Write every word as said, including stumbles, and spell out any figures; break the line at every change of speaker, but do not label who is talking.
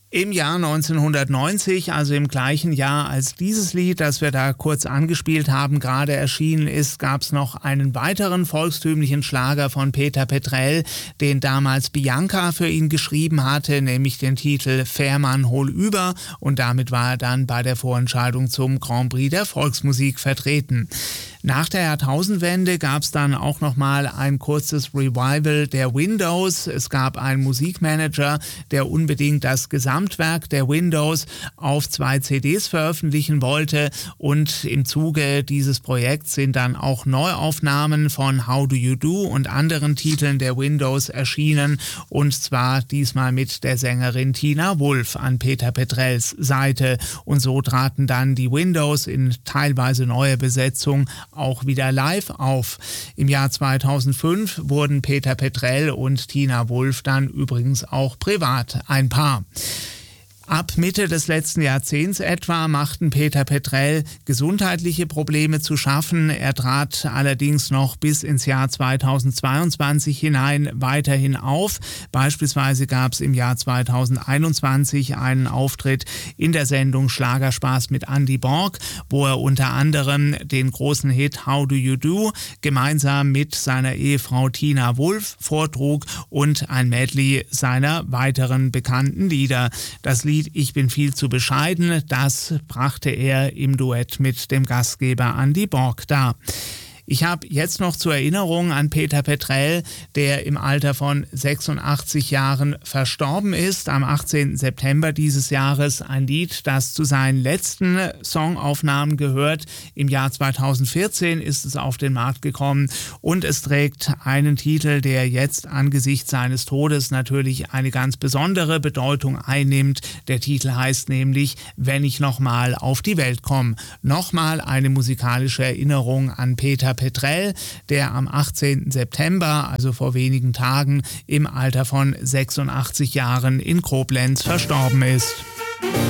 Im Jahr neunzehnhundertneunzig, also im gleichen Jahr als dieses Lied, das wir da kurz angespielt haben, gerade erschienen ist, gab es noch einen weiteren volkstümlichen Schlager von Peter Petrell, den damals Bianca für ihn geschrieben hatte, nämlich den Titel Fährmann hol über, und damit war er dann bei der Vorentscheidung zum Grand Prix der Volksmusik vertreten. Nach der Jahrtausendwende gab es dann auch nochmal ein kurzes Revival der Windows. Es gab einen Musikmanager, der unbedingt das Gesamtwerk der Windows auf zwei C Ds veröffentlichen wollte, und im Zuge dieses Projekts sind dann auch Neuaufnahmen von How Do You Do und anderen Titeln der Windows erschienen, und zwar diesmal mit der Sängerin Tina Wulff an Peter Petrells Seite, und so traten dann die Windows in teilweise neuer Besetzung auch wieder live auf. Im Jahr zweitausendfünf wurden Peter Petrell und Tina Wulff dann übrigens auch privat ein Paar. Ab Mitte des letzten Jahrzehnts etwa machten Peter Petrell gesundheitliche Probleme zu schaffen. Er trat allerdings noch bis ins Jahr zweitausendzweiundzwanzig hinein weiterhin auf. Beispielsweise gab es im Jahr zweitausendeinundzwanzig einen Auftritt in der Sendung Schlagerspaß mit Andy Borg, wo er unter anderem den großen Hit How Do You Do gemeinsam mit seiner Ehefrau Tina Wulff vortrug und ein Medley seiner weiteren bekannten Lieder. Das Lied Ich bin viel zu bescheiden, das brachte er im Duett mit dem Gastgeber Andy Borg dar. Ich habe jetzt noch zur Erinnerung an Peter Petrell, der im Alter von sechsundachtzig Jahren verstorben ist, am achtzehnten September dieses Jahres, ein Lied, das zu seinen letzten Songaufnahmen gehört. Im Jahr zweitausendvierzehn ist es auf den Markt gekommen, und es trägt einen Titel, der jetzt angesichts seines Todes natürlich eine ganz besondere Bedeutung einnimmt. Der Titel heißt nämlich Wenn ich nochmal auf die Welt komme. Nochmal eine musikalische Erinnerung an Peter Petrell, der am achtzehnten September, also vor wenigen Tagen, im Alter von sechsundachtzig Jahren in Koblenz verstorben ist.